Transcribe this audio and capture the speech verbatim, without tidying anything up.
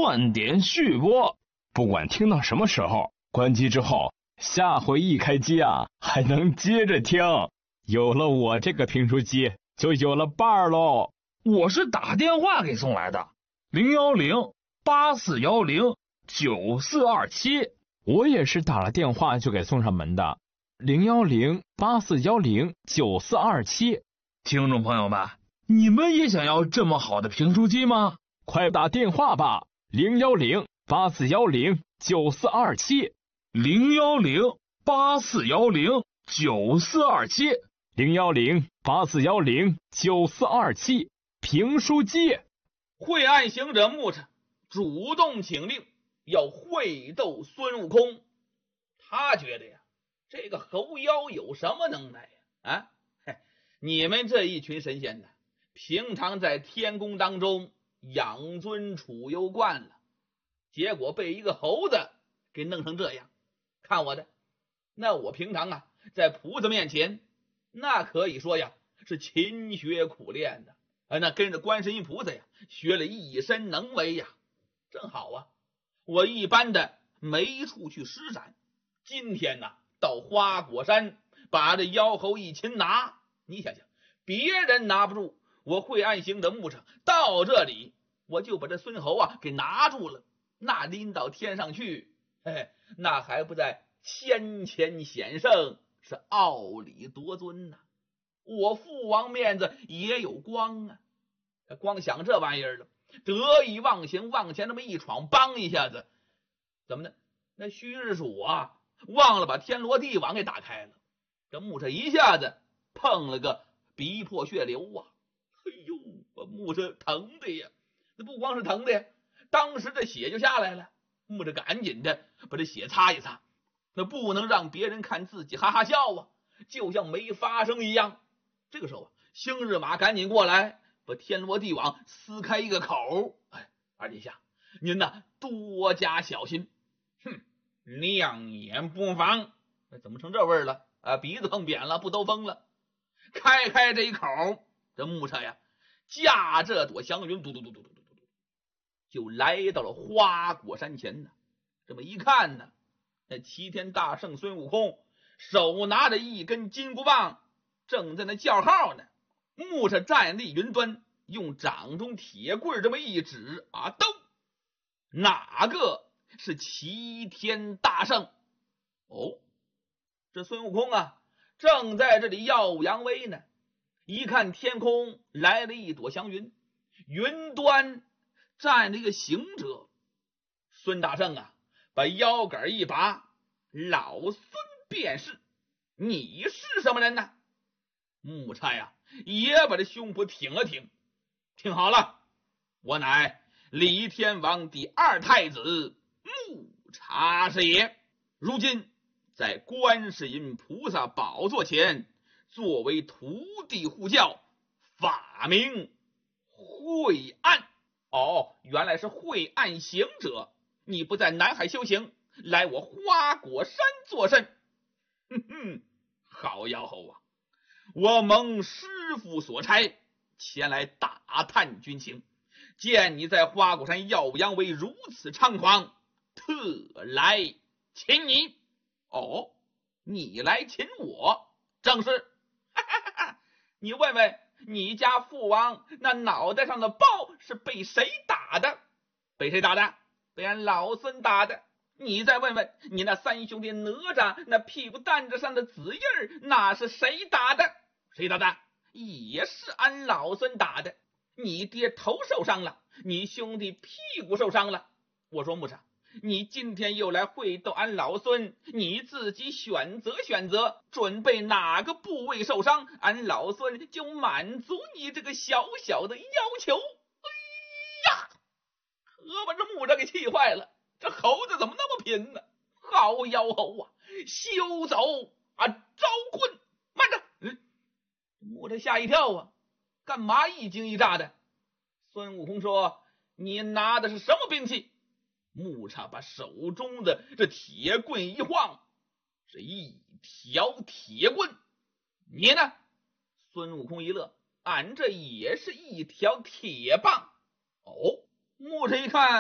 断点续播，不管听到什么时候，关机之后，下回一开机啊，还能接着听。有了我这个评书机，就有了伴儿喽。 我是打电话给送来的，零幺零八四幺零九四二七。 我也是打了电话就给送上门的，零幺零八四幺零九四二七。 听众朋友们，你们也想要这么好的评书机吗？ 快打电话吧，零幺零八四幺零九四二七， 零幺零八四幺零九四二七， 零幺零八四幺零九四二七。评书机。 惠岸行者穆察主动请令要会斗孙悟空，他觉得呀，这个猴妖有什么能耐呀？啊，嘿，你们这一群神仙呢，平常在天宫当中养尊处优惯了，结果被一个猴子给弄成这样，看我的。那我平常啊，在菩萨面前，那可以说呀是勤学苦练的，啊，那跟着观世音菩萨呀学了一身能为呀，正好啊，我一般的没处去施展，今天呢到花果山把这妖猴一擒拿，你想想，别人拿不住，我惠岸行者穆察到这里，我就把这孙猴啊给拿住了，那拎到天上去，嘿，那还不在先前显圣，是傲里夺尊呐、啊！我父王面子也有光啊！光想这玩意儿了，得意忘形，往前这么一闯，梆一下子，怎么呢？那虚日主啊，忘了把天罗地网给打开了，这穆察一下子碰了个鼻破血流啊！哎呦，我穆察疼的呀，那不光是疼的呀，当时这血就下来了，穆察赶紧的把这血擦一擦，那不能让别人看自己哈哈笑啊，就像没发生一样。这个时候啊，星日马赶紧过来，把天罗地网撕开一个口。哎，二殿下，您呐多加小心。哼，亮眼不防，怎么成这味儿了啊？鼻子碰扁了，不兜风了。开开这一口，这穆察呀，驾这朵祥云，嘟嘟嘟嘟嘟嘟嘟，就来到了花果山前呢。这么一看呢，那齐天大圣孙悟空手拿着一根金箍棒，正在那叫号呢。穆察站立云端，用掌中铁棍这么一指啊，都哪个是齐天大圣？哦，这孙悟空啊正在这里耀武扬威呢。一看天空来了一朵祥云，云端站着一个行者。孙大圣啊把腰杆一拔，老孙便是，你是什么人呢？穆察呀也把这胸脯挺了挺，听好了，我乃李天王第二太子穆察是也，如今在观世音菩萨宝座前作为徒弟护教，法名惠岸。哦，原来是惠岸行者，你不在南海修行，来我花果山作甚？哼哼，好妖猴啊，我蒙师父所差前来打探军情，见你在花果山耀武扬威，如此猖狂，特来擒你。哦，你来擒我？正是。你问问你家父王，那脑袋上的包是被谁打的？被谁打的？被俺老孙打的。你再问问你那三兄弟哪吒，那屁股蛋子上的紫印儿，那是谁打的？谁打的？也是俺老孙打的。你爹头受伤了，你兄弟屁股受伤了。我说穆察，你今天又来会斗俺老孙，你自己选择选择，准备哪个部位受伤，俺老孙就满足你这个小小的要求。哎呀，可把这穆察给气坏了，这猴子怎么那么贫呢？好妖猴啊，休走啊，招棍！慢着！嗯，穆察吓一跳啊，干嘛一惊一乍的？孙悟空说：“你拿的是什么兵器？”穆察把手中的这铁棍一晃，是一条铁棍。你呢？孙悟空一乐，俺这也是一条铁棒。哦，穆察一看